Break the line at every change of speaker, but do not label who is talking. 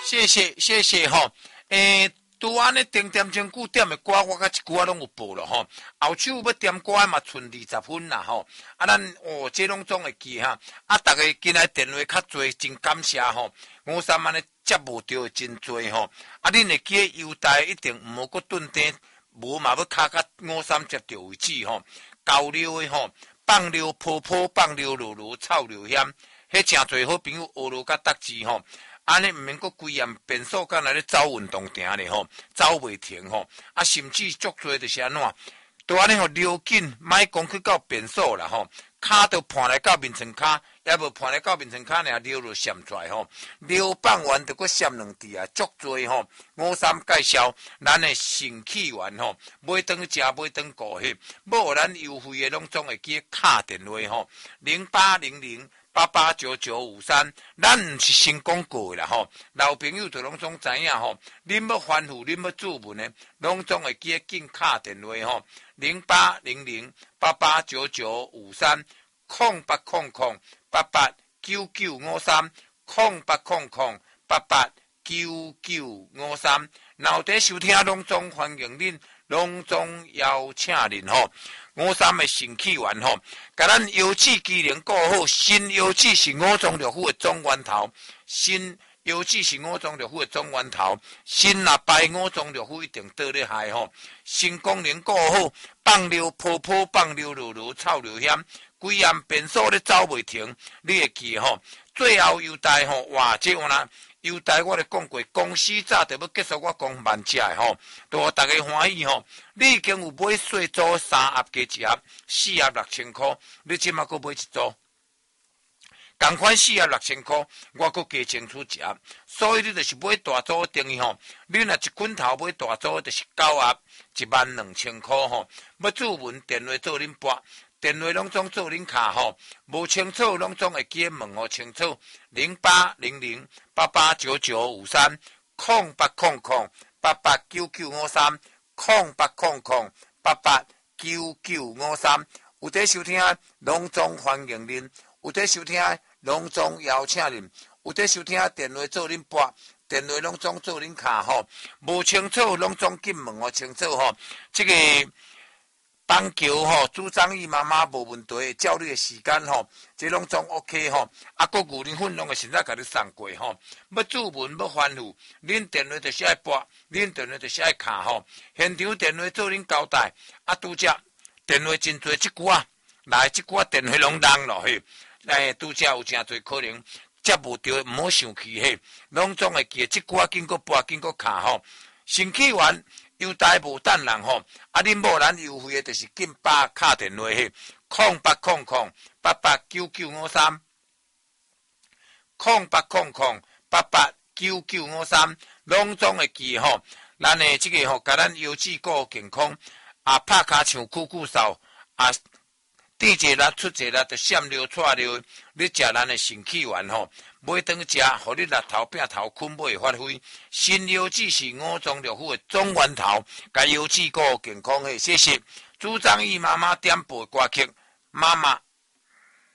谢谢吼。拄安尼定点钟9点的歌，我甲一句啊拢有报了吼。后手要点歌嘛，剩20分啦吼。咱这拢总会记哈。大家今仔电话较侪，真感谢吼。53安尼接无到真侪吼。恁会记优待一定毋好搁顿顶，无嘛要卡甲53接到为止吼。交流的吼，放流坡坡，放流路路，臭流险。迄诚侪好朋友学路甲搭字吼。安尼毋免阁规样变数，敢若咧走运动场咧吼，走袂停吼。甚至足多就是安怎，都安尼吼溜紧，莫讲去到变数啦吼。骹都盘来到面床骹，也无盘来到面床骹尔溜就闪出来吼。溜放完就阁闪两滴啊，足多吼。53介绍咱的神气丸吼，买顿食，买顿顾翕，要互咱优惠的拢总会记敲电话吼，0800889953，咱毋是新广告的啦吼，老朋友就拢总知影吼。恁要吩咐，恁要注文的，拢总会记紧敲电话吼，0800889953，0800889953，然后伫收听拢总欢迎恁，拢总邀请恁吼。53的神气丸吼，甲咱腰子机能顾好，新腰子是5种绿府的总源头，新腰子是5种绿府的总源头，新若败5种绿府一定倒咧害吼。新功能顾好，放流坡坡，放流路路，臭流险，规样变数咧走袂停，你会记吼。最后优待吼，哇，这有哪？优待我咧讲过，公司早就要结束，我讲慢食的吼，都大家欢喜吼。你已经有买细组3盒加1盒，4盒6000块，你即马搁买一组，同款4盒6000块，我搁加清楚1盒，所以你就是买大组等于吼，你若一捆头买大组就是9盒，12000块吼。要注文电话做恁拨。电话拢总做恁卡吼，无清楚拢总会记问互清楚。0800889953，0800889953，有伫收听拢总欢迎恁，有伫收听拢总邀请恁，有伫收听电话做恁拨，电话拢总做恁卡吼，无清楚拢总紧问互清楚吼，这个。棒球吼，朱张义妈妈无问题，照你的时间吼，这拢总 OK 吼。个牛奶粉拢会现在甲你送过吼。要注文要吩咐，恁电话就是爱拨，恁电话就是爱卡吼。现场电话做恁交代，拄则电话真多，即句啊，来即句啊电话拢人咯嘿。拄则有诚侪可能接无到，毋好生气嘿。拢总会记，即句啊经过拨，经过卡吼。神气丸。优待无等人吼，恁无咱优惠的，就是紧打卡电话去，0800889953，0800889953，拢总会记吼。咱的这个吼，甲咱腰子顾健康，拍骹唱久久扫，滴一粒出一粒，就闪溜窜溜。你食咱的神气丸吼，买顿食，互你力头摒头困袂发挥。新腰子是5种绿府的总源头，甲腰子顾健康的，谢谢。朱张义妈妈点播歌曲，妈妈